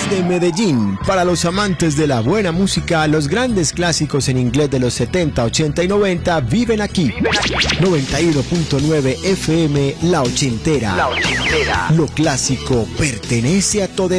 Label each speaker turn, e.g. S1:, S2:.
S1: Desde Medellín, para los amantes de la buena música, los grandes clásicos en inglés de los 70, 80 y 90 viven aquí. 91.9 FM La Ochentera. Lo clásico pertenece a todo